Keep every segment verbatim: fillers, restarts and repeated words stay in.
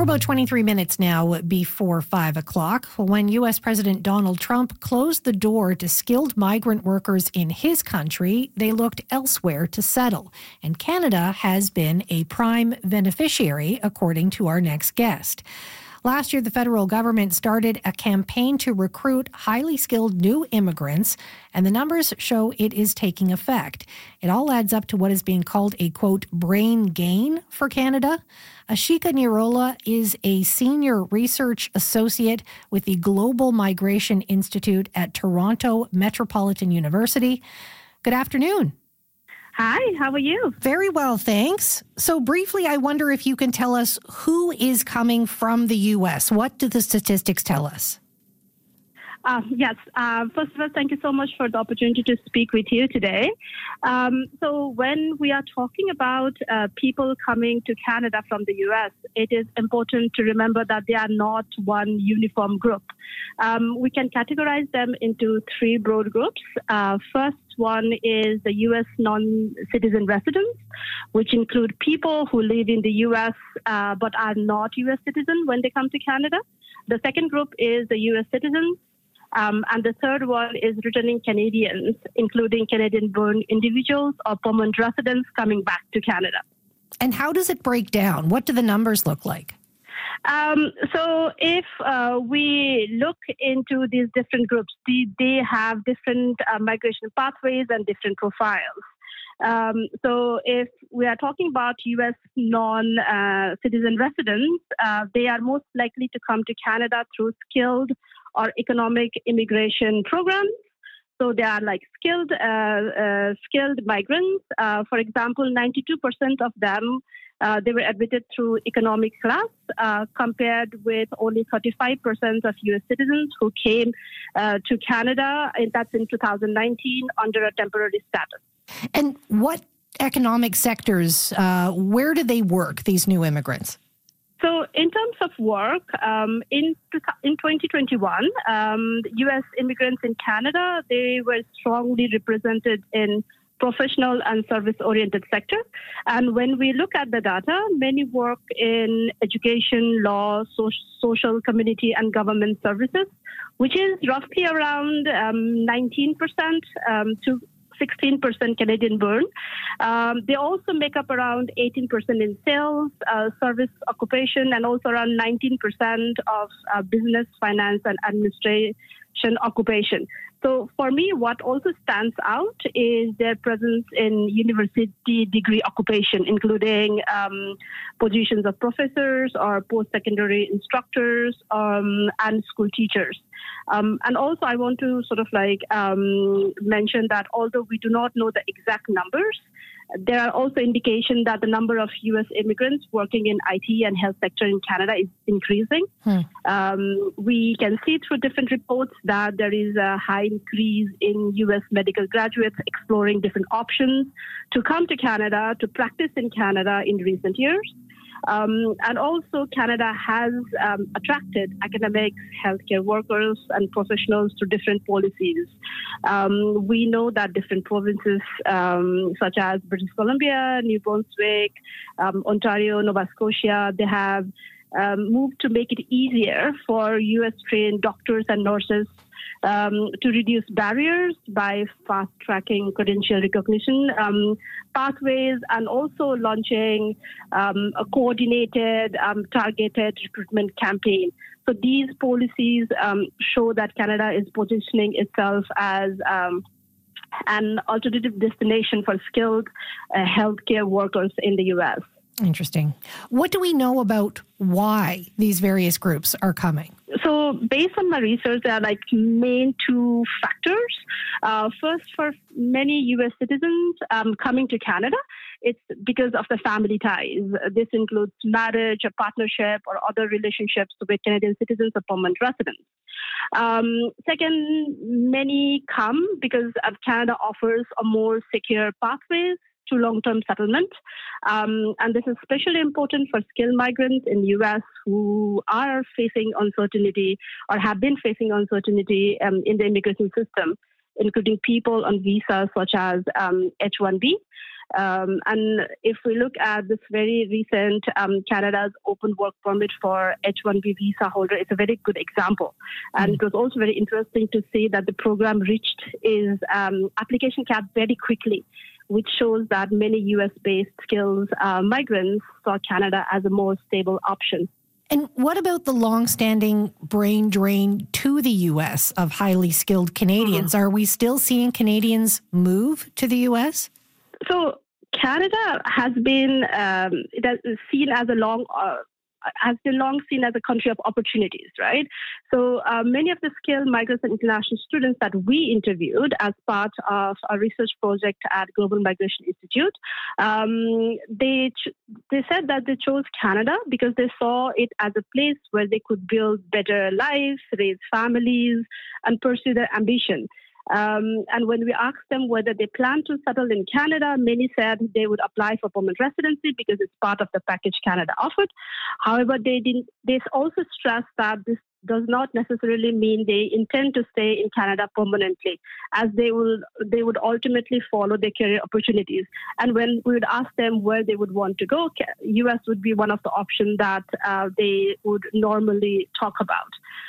We're about twenty-three minutes now before five o'clock when U S President Donald Trump closed the door to skilled migrant workers in his country. They looked elsewhere to settle. And Canada has been a prime beneficiary, according to our next guest. Last year, the federal government started a campaign to recruit highly skilled new immigrants, and the numbers show it is taking effect. It all adds up to what is being called a, quote, brain gain for Canada. Ashika Nirola is a senior research associate with the Global Migration Institute at Toronto Metropolitan University. Good afternoon. Hi, how are you? Very well, thanks. So briefly, I wonder if you can tell us who is coming from the U S. What do the statistics tell us? Uh, yes. Uh, first of all, thank you so much for the opportunity to speak with you today. Um, so when we are talking about uh, people coming to Canada from the U S, it is important to remember that they are not one uniform group. Um, we can categorize them into three broad groups. Uh, first one is the U S non-citizen residents, which include people who live in the U S uh, but are not U S citizens when they come to Canada. The second group is the U S citizens. Um, and the third one is returning Canadians, including Canadian-born individuals or permanent residents coming back to Canada. And how does it break down? What do the numbers look like? Um, so if uh, we look into these different groups, they, they have different uh, migration pathways and different profiles. Um, so if we are talking about U S non-citizen uh, residents, uh, they are most likely to come to Canada through skilled or economic immigration programs. So they are like skilled, uh, uh, skilled migrants. Uh, for example, ninety-two percent of them, uh, they were admitted through economic class, uh, compared with only thirty-five percent of U S citizens who came uh, to Canada, and that's in two thousand nineteen, under a temporary status. And what economic sectors, uh, where do they work, these new immigrants? So in terms of work, um, in in twenty twenty-one, um, U S immigrants in Canada, they were strongly represented in professional and service-oriented sectors. And when we look at the data, many work in education, law, so- social, community, and government services, which is roughly around um, nineteen percent um, to sixteen percent Canadian born. Um, they also make up around eighteen percent in sales, uh, service occupation, and also around nineteen percent of uh, business, finance, and administration occupation. So for me, what also stands out is their presence in university degree occupation, including um, positions of professors or post-secondary instructors um, and school teachers. Um, and also, I want to sort of like um, mention that although we do not know the exact numbers, there are also indications that the number of U S immigrants working in I T and health sector in Canada is increasing. Hmm. Um, we can see through different reports that there is a high increase in U S medical graduates exploring different options to come to Canada, to practice in Canada in recent years. Um, and also, Canada has um, attracted academics, healthcare workers, and professionals through different policies. Um, we know that different provinces, um, such as British Columbia, New Brunswick, um, Ontario, Nova Scotia, they have um, moved to make it easier for U S-trained doctors and nurses Um, to reduce barriers by fast-tracking credential recognition um, pathways, and also launching um, a coordinated, um, targeted recruitment campaign. So these policies um, show that Canada is positioning itself as um, an alternative destination for skilled uh, healthcare workers in the U S. Interesting. What do we know about why these various groups are coming? So based on my research, there are like main two factors. Uh, first, for many U S citizens um, coming to Canada, it's because of the family ties. This includes marriage, a partnership, or other relationships with Canadian citizens or permanent residents. Um, second, many come because uh, Canada offers a more secure pathways to long-term settlement. Um, and this is especially important for skilled migrants in the U S who are facing uncertainty or have been facing uncertainty um, in the immigration system, including people on visas such as um, H one B. Um, and if we look at this very recent um, Canada's open work permit for H one B visa holder, it's a very good example. And it was also very interesting to see that the program reached its um, application cap very quickly, which shows that many U S-based skilled uh, migrants saw Canada as a more stable option. And what about the long-standing brain drain to the U S of highly skilled Canadians? Mm-hmm. Are we still seeing Canadians move to the U S? So Canada has been um, it has seen as a long uh, has been long seen as a country of opportunities, right? So uh, many of the skilled migrants and international students that we interviewed as part of a research project at Global Migration Institute, um, they ch- they said that they chose Canada because they saw it as a place where they could build better lives, raise families, and pursue their ambition. Um, and when we asked them whether they plan to settle in Canada, many said they would apply for permanent residency because it's part of the package Canada offered. However, they didn't. They also stressed that this does not necessarily mean they intend to stay in Canada permanently, as they will they would ultimately follow their career opportunities. And when we would ask them where they would want to go, U S would be one of the options that uh, they would normally talk about.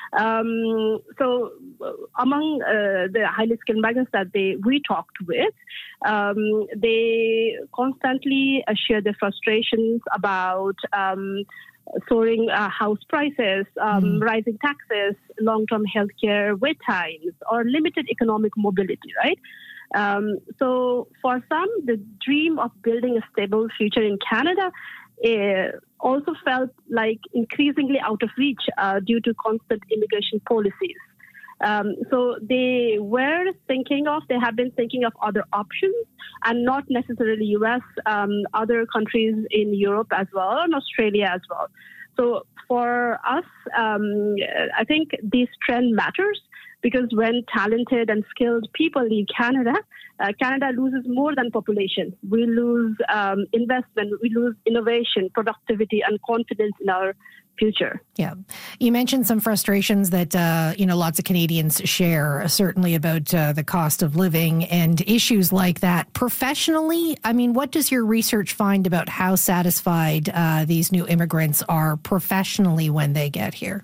Um, so among uh, the highly skilled migrants that they we talked with, um, they constantly uh, share their frustrations about um, soaring uh, house prices, um, mm. rising taxes, long-term healthcare wait times, or limited economic mobility, right? Um, so for some, the dream of building a stable future in Canada uh, also felt like increasingly out of reach uh, due to constant immigration policies. Um, so they were thinking of, they have been thinking of other options, and not necessarily U S, um, other countries in Europe as well, and Australia as well. So for us, um, I think this trend matters, because when talented and skilled people leave Canada, uh, Canada loses more than population. We lose um, investment, we lose innovation, productivity, and confidence in our future. Yeah. You mentioned some frustrations that, uh, you know, lots of Canadians share, certainly about uh, the cost of living and issues like that. Professionally, I mean, what does your research find about how satisfied uh, these new immigrants are professionally when they get here?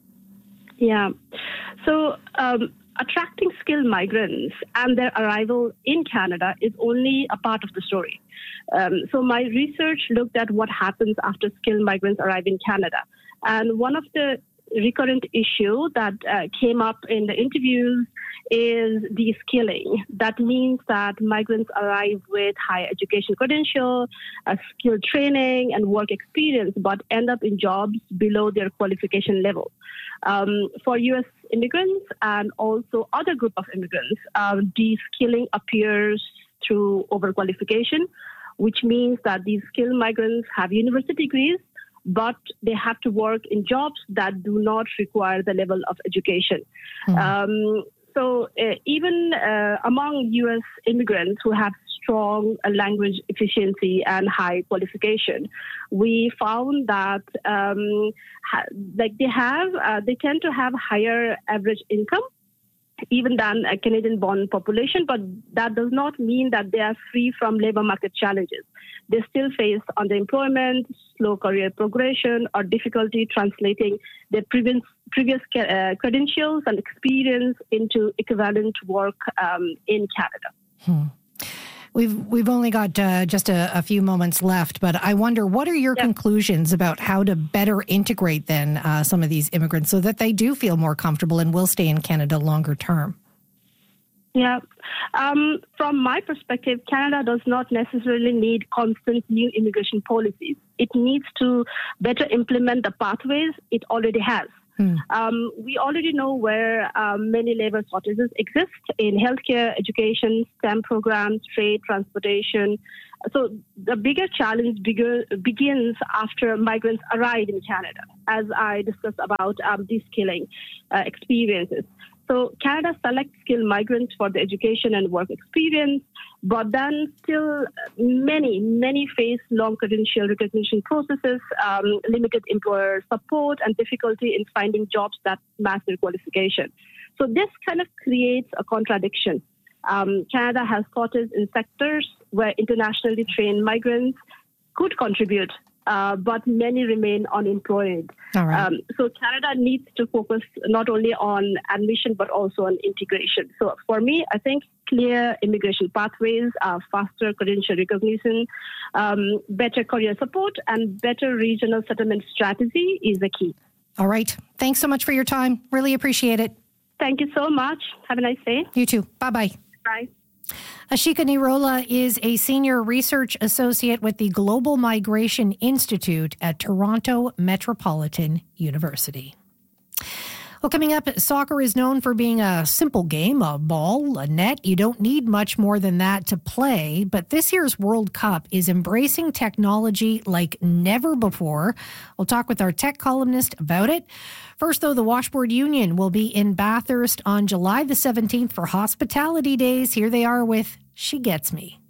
Yeah. So um, attracting skilled migrants and their arrival in Canada is only a part of the story. Um, so my research looked at what happens after skilled migrants arrive in Canada. And one of the recurrent issues that uh, came up in the interviews is de-skilling. That means that migrants arrive with high education credential, uh, skill training, and work experience, but end up in jobs below their qualification level. Um, for U S immigrants and also other group of immigrants, uh, de-skilling appears through overqualification, which means that these skilled migrants have university degrees, but they have to work in jobs that do not require the level of education. Mm. Um, so uh, even uh, among U S immigrants who have strong uh, language efficiency and high qualification, we found that um, ha- like they have, uh, they tend to have higher average income even than a Canadian-born population, but that does not mean that they are free from labor market challenges. They still face underemployment, slow career progression, or difficulty translating their previous, previous uh, credentials and experience into equivalent work um, in Canada. Hmm. We've we've only got uh, just a, a few moments left, but I wonder, what are your yeah. conclusions about how to better integrate then uh, some of these immigrants so that they do feel more comfortable and will stay in Canada longer term? Yeah. Um, from my perspective, Canada does not necessarily need constant new immigration policies. It needs to better implement the pathways it already has. Hmm. Um, we already know where um, many labor shortages exist in healthcare, education, STEM programs, trade, transportation. So the bigger challenge bigger, begins after migrants arrive in Canada, as I discussed about um, de-skilling uh, experiences. So Canada selects skilled migrants for the education and work experience, but then still many, many face long credential recognition processes, um, limited employer support, and difficulty in finding jobs that match their qualification. So this kind of creates a contradiction. Um, Canada has quotas in sectors where internationally trained migrants could contribute, uh, but many remain unemployed. All right. Um, so Canada needs to focus not only on admission, but also on integration. So for me, I think clear immigration pathways, uh, faster credential recognition, um, better career support, and better regional settlement strategy is the key. All right. Thanks so much for your time. Really appreciate it. Thank you so much. Have a nice day. You too. Bye-bye. Bye. Ashika Nirola is a senior research associate with the Global Migration Institute at Toronto Metropolitan University. Well, coming up, soccer is known for being a simple game, a ball, a net. You don't need much more than that to play. But this year's World Cup is embracing technology like never before. We'll talk with our tech columnist about it. First, though, the Washboard Union will be in Bathurst on July the seventeenth for Hospitality Days. Here they are with She Gets Me.